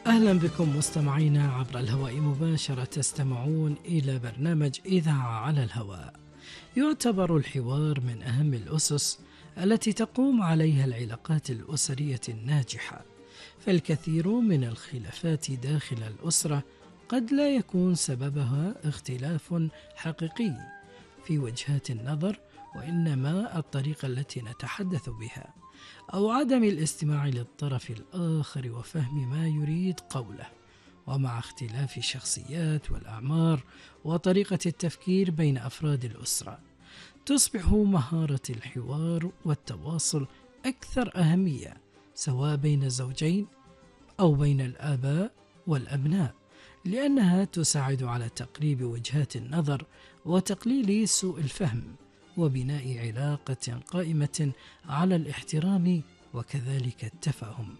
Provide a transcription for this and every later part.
أهلا بكم مستمعينا عبر الهواء مباشرة، تستمعون إلى برنامج إذاعة على الهواء. يعتبر الحوار من أهم الأسس التي تقوم عليها العلاقات الأسرية الناجحة، فالكثير من الخلافات داخل الأسرة قد لا يكون سببها اختلاف حقيقي في وجهات النظر، وإنما الطريقة التي نتحدث بها أو عدم الاستماع للطرف الآخر وفهم ما يريد قوله. ومع اختلاف الشخصيات والأعمار وطريقة التفكير بين أفراد الأسرة، تصبح مهارة الحوار والتواصل أكثر أهمية، سواء بين الزوجين أو بين الآباء والأبناء، لأنها تساعد على تقريب وجهات النظر وتقليل سوء الفهم وبناء علاقة قائمة على الاحترام وكذلك التفاهم.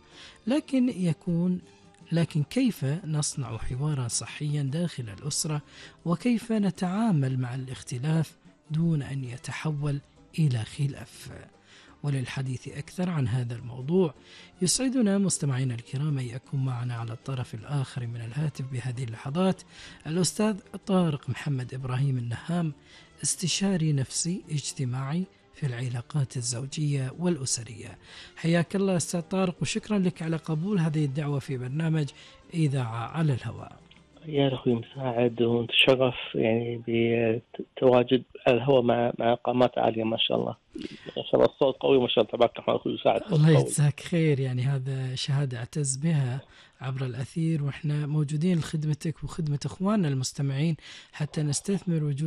لكن كيف نصنع حوارا صحيا داخل الأسرة، وكيف نتعامل مع الاختلاف دون أن يتحول إلى خلاف؟ وللحديث أكثر عن هذا الموضوع يسعدنا مستمعينا الكرام أن يكون معنا على الطرف الآخر من الهاتف بهذه اللحظات الأستاذ طارق محمد إبراهيم النهام، استشاري نفسي اجتماعي في العلاقات الزوجية والأسرية. حياك الله أستاذ طارق، وشكرا لك على قبول هذه الدعوة في برنامج إذاعة على الهواء. يا أخوي مساعد، ونتشرف يعني بتواجد على الهواء مع قامات عالية ما شاء الله. ما شاء الله الصوت قوي ما شاء الله، تبارك الرحمن. أخوي مساعد صوت الله قوي. يجزاك خير، يعني هذا شهادة أعتز بها عبر الأثير، وإحنا موجودين لخدمتك وخدمة إخواننا المستمعين حتى نستثمر وجود